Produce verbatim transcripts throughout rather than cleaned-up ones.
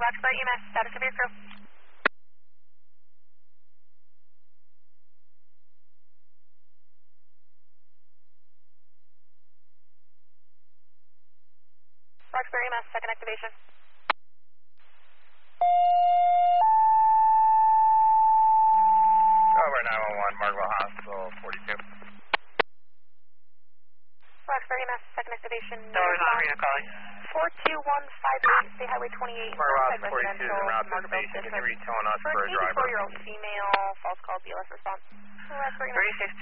Roxbury E M S, status of your crew. Roxbury E M S, second activation. Over nine one one, Margaret Hospital, forty-two. Roxbury E M S, second activation. Dollars on Reno calling. four two one five eight, State Highway twenty-eight, Margaret Northside forty-two is en route to the Margaret station. District. Can you read telling us For for an a driver? eighty-four-year-old female, false call, B L S response. Roxbury E M S. thirty-six.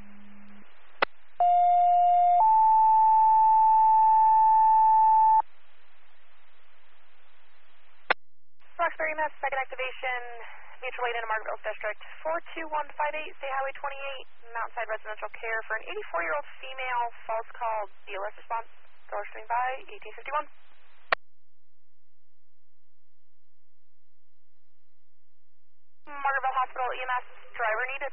Roxbury E M S, second activation, mutual aid in Margaretville District, four two one five eight, State Highway twenty-eight, Mountainside Residential Care for an eighty-four-year-old female, false call, B L S response, door streaming by, eighteen fifty-one. Margaretville Hospital, E M S, driver needed.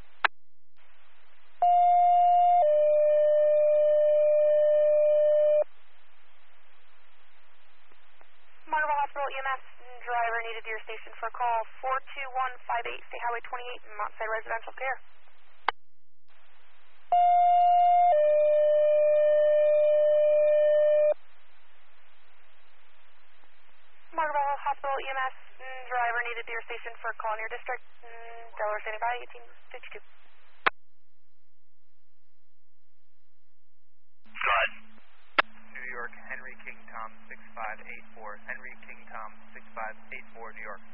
Margaretville Hospital, E M S, driver needed to your station for call four two one five eight, State Highway twenty-eight, Mountainside Residential Care. Margaretville Hospital, E M S, driver needed to your station for call in your district, Delaware standing by, eighteen fifty-two. Go ahead. New York, Henry King Tom six five eight four. Henry King Tom six five eight four, New York.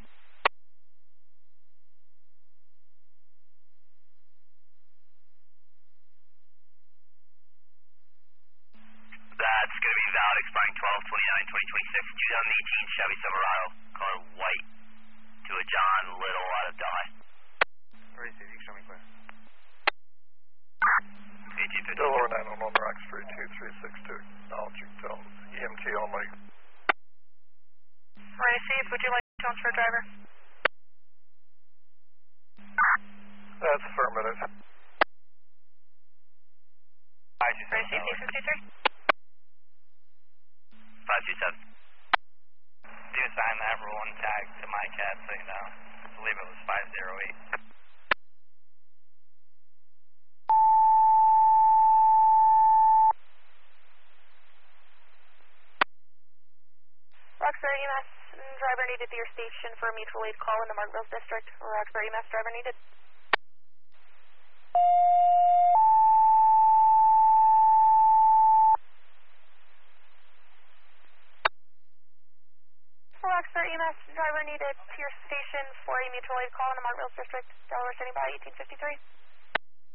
That's going to be valid, expiring twelve twenty-nine twenty twenty-six. twenty eighteen Chevy Silverado, color white, to a John Little out of Delhi. Alright, Steve, you can show me clear. eighteen fifty. Delaware nine one one, Roxbury two three six two, acknowledging tone, E M T only. Ready, Steve, would you like tones for a driver? That's affirmative. Ready, Steve, D fifty-three? five two seven. Do assign that rule one tag to my cat so you know. I believe it was five zero eight. Roxbury E M S, driver needed to your station for a mutual aid call in the Margaretville District. Roxbury E M S, driver needed. Roxbury E M S, driver needed to your station for a mutual aid call in the Margaretville District. Delaware standing by, eighteen fifty-three.